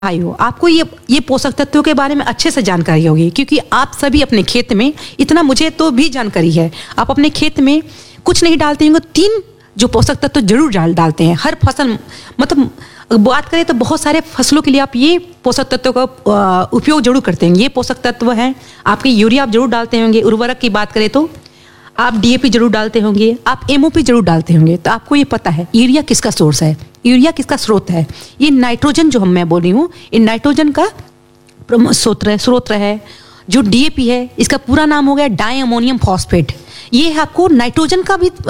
भाई हो, आपको ये पोषक तत्वों के बारे में अच्छे से जानकारी होगी, क्योंकि आप सभी अपने खेत में, इतना मुझे तो भी जानकारी है, आप अपने खेत में कुछ नहीं डालते होंगे, 3 जो पोषक तत्व जरूर डालते हैं हर फसल। मतलब बात करें तो बहुत सारे फसलों के लिए आप ये पोषक तत्वों का उपयोग जरूर करते हैं। ये पोषक तत्व हैं आपके, यूरिया आप जरूर डालते होंगे, उर्वरक की बात करें तो आप डीएपी जरूर डालते होंगे, आप एमओपी जरूर डालते होंगे। तो आपको ये पता है यूरिया किसका सोर्स है, यूरिया किसका स्रोत है? ये नाइट्रोजन जो मैं बोल रही हूँ, ये नाइट्रोजन का स्रोत है। जो डीएपी है इसका पूरा नाम हो गया डाई अमोनियम फॉस्फेट। ये आपको नाइट्रोजन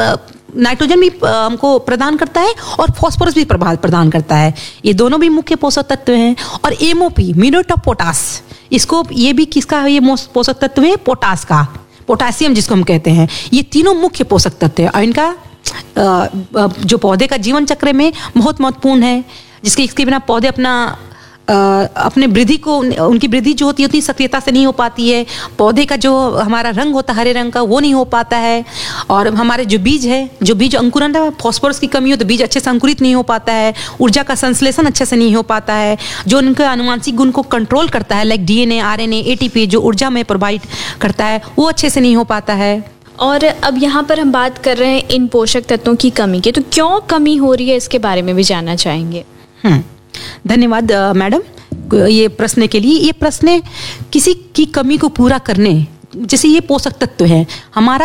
भी हमको प्रदान करता है और फॉस्फोरस भी प्रदान करता है। ये दोनों भी मुख्य पोषक तत्व हैं। और एमओपी म्यूरेट ऑफ पोटास, इसको ये भी किसका है? ये पोषक तत्व है पोटास का, पोटासियम जिसको हम कहते हैं। ये तीनों मुख्य पोषक तत्व है और इनका जो पौधे का जीवन चक्र में बहुत महत्वपूर्ण है, इसके बिना पौधे अपने वृद्धि को, उनकी वृद्धि जो होती है उतनी सक्रियता से नहीं हो पाती है। पौधे का जो हमारा रंग होता है हरे रंग का, वो नहीं हो पाता है। और हमारे जो बीज अंकुरन है, फॉस्फोरस की कमी हो तो बीज अच्छे से अंकुरित नहीं हो पाता है। ऊर्जा का संश्लेषण अच्छे से नहीं हो पाता है। जो उनके आनुवांशिक गुण को कंट्रोल करता है, लाइक डीएनए, आरएनए, एटीपी, जो ऊर्जा में प्रोवाइड करता है, वो अच्छे से नहीं हो पाता है। और अब यहाँ पर हम बात कर रहे हैं इन पोषक तत्वों की कमी की, तो क्यों कमी हो रही है इसके बारे में भी जानना चाहेंगे। धन्यवाद मैडम ये प्रश्न के लिए। ये प्रश्न किसी की कमी को पूरा करने, जैसे ये पोषक तत्व है हमारा,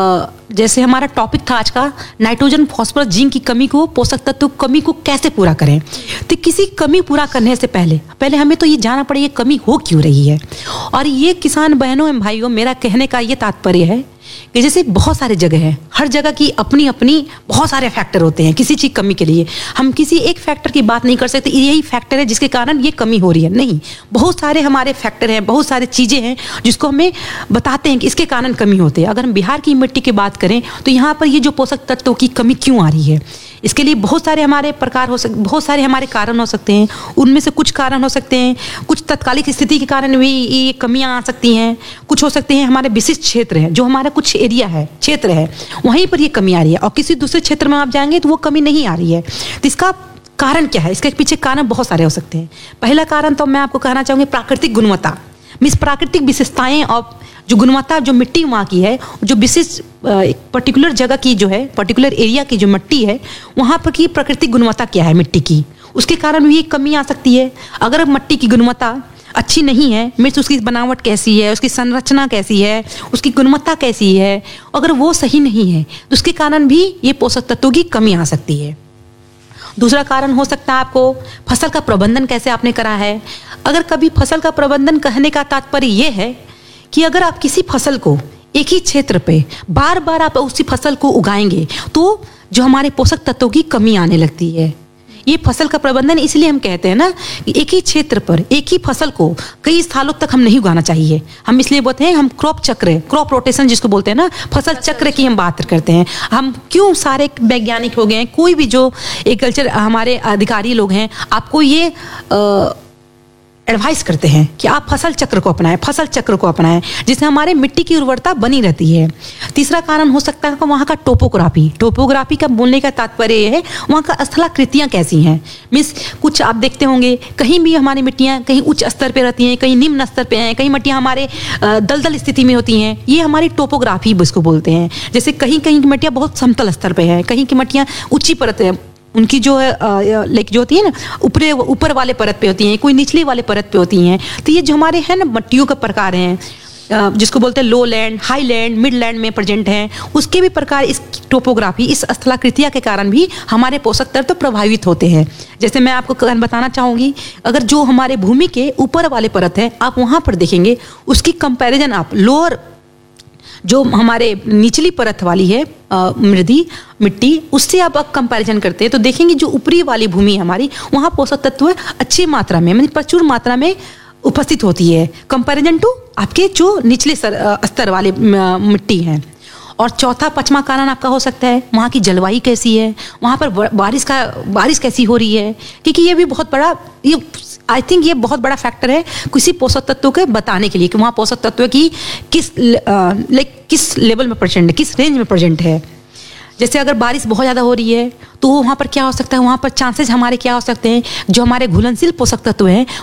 जैसे हमारा टॉपिक था आज का नाइट्रोजन, फॉस्फोरस, जिंक की कमी को, पोषक तत्व कमी को कैसे पूरा करें। तो किसी कमी पूरा करने से पहले हमें तो ये जानना पड़ेगा कमी हो क्यों रही है। और ये किसान बहनों एवं भाइयों, मेरा कहने का ये तात्पर्य है कि जैसे बहुत सारे जगह है, हर जगह की अपनी अपनी बहुत सारे फैक्टर होते हैं किसी चीज कमी के लिए। हम किसी एक फैक्टर की बात नहीं कर सकते यही फैक्टर है जिसके कारण ये कमी हो रही है, नहीं। बहुत सारे हमारे फैक्टर हैं, बहुत सारी चीजें हैं जिसको हमें बताते हैं कि इसके कारण कमी होती है। अगर हम बिहार की मिट्टी की बात करें तो यहाँ पर ये जो पोषक तत्वों की कमी क्यों आ रही है, इसके लिए बहुत सारे हमारे बहुत सारे हमारे कारण हो सकते हैं। उनमें से कुछ कारण हो सकते हैं, कुछ तत्कालिक स्थिति के कारण भी ये कमियां आ सकती हैं। कुछ हो सकते हैं हमारे विशिष्ट क्षेत्र हैं, जो हमारा कुछ एरिया है, क्षेत्र है, वहीं पर ये कमी आ रही है। और किसी दूसरे क्षेत्र में आप जाएंगे तो वो कमी नहीं आ रही है। तो इसका कारण क्या है? इसके पीछे कारण बहुत सारे हो सकते हैं। पहला कारण तो मैं आपको कहना चाहूँगी प्राकृतिक गुणवत्ता, प्राकृतिक विशेषताएं और जो गुणवत्ता, जो मिट्टी वहाँ की है, जो विशेष पर्टिकुलर जगह की जो है, पर्टिकुलर एरिया की जो मिट्टी है, वहाँ पर की प्राकृतिक गुणवत्ता क्या है मिट्टी की, उसके कारण भी कमी आ सकती है। अगर मिट्टी की गुणवत्ता अच्छी नहीं है, मिर्च उसकी बनावट कैसी है, उसकी संरचना कैसी है, उसकी गुणवत्ता कैसी है, अगर वो सही नहीं है तो उसके कारण भी ये पोषक तत्वों की कमी आ सकती है। दूसरा कारण हो सकता है आपको फसल का प्रबंधन कैसे आपने करा है। अगर कभी फसल का प्रबंधन कहने का तात्पर्य ये है कि अगर आप किसी फसल को एक ही क्षेत्र पे बार बार आप उसी फसल को उगाएंगे तो जो हमारे पोषक तत्वों की कमी आने लगती है। ये फसल का प्रबंधन इसलिए हम कहते हैं ना कि एक ही क्षेत्र पर एक ही फसल को कई सालों तक हम नहीं उगाना चाहिए। हम इसलिए बोलते हैं, हम क्रॉप रोटेशन जिसको बोलते हैं ना, फसल चक्र की हम बात करते हैं। हम क्यों सारे वैज्ञानिक हो गए हैं, कोई भी जो एग्रीकल्चर हमारे अधिकारी लोग हैं, आपको ये एडवाइस करते हैं कि आप फसल चक्र को अपनाएं, जिससे हमारे मिट्टी की उर्वरता बनी रहती है। तीसरा कारण हो सकता है वहाँ का टोपोग्राफी का बोलने का तात्पर्य ये है वहाँ का स्थलाकृतियाँ कैसी हैं। मीन्स कुछ आप देखते होंगे कहीं भी हमारी मिट्टियाँ कहीं उच्च स्तर पे रहती हैं, कहीं निम्न स्तर पे हैं, कहीं मिट्टियाँ हमारे दलदल स्थिति में होती हैं। ये हमारी टोपोग्राफी इसको बोलते हैं। जैसे कहीं कहीं की मिट्टियाँ बहुत समतल स्तर पे है, कहीं की मिट्टियाँ ऊंची परत है, उनकी जो है लाइक जो होती है ना ऊपर वाले परत पे होती हैं, कोई निचली वाले परत पे होती हैं। तो ये जो हमारे हैं ना मिट्टियों का प्रकार हैं, जिसको बोलते हैं लो land, high land, mid land में प्रेजेंट हैं, उसके भी प्रकार इस टोपोग्राफी, इस स्थलाकृतियाँ के कारण भी हमारे पोषक तत्व प्रभावित होते हैं। जैसे मैं आपको बताना चाहूँगी, अगर जो हमारे भूमि के ऊपर वाले परत है आप वहाँ पर देखेंगे, उसकी कंपैरिजन आप लोअर जो हमारे निचली परत वाली है मिट्टी, उससे आप कंपैरिजन करते हैं तो देखेंगे जो ऊपरी वाली भूमि है हमारी, वहाँ पोषक तत्व अच्छी मात्रा में, मतलब प्रचुर मात्रा में उपस्थित होती है कंपैरिजन टू आपके जो निचले स्तर वाले मिट्टी हैं। और चौथा पांचवा कारण आपका हो सकता है वहाँ की जलवायु कैसी है, वहाँ पर बारिश कैसी हो रही है, क्योंकि ये भी बहुत बड़ा, ये आई थिंक ये बहुत बड़ा फैक्टर है किसी पोषक तत्व के बताने के लिए कि वहाँ पोषक तत्व की किस लेवल में प्रेजेंट है, किस रेंज में प्रेजेंट है। जैसे अगर बारिश बहुत ज़्यादा हो रही है तो वहाँ पर क्या हो सकता है, वहाँ पर चांसेस हमारे क्या हो सकते हैं, जो हमारे घुलनशील पोषक तत्व हैं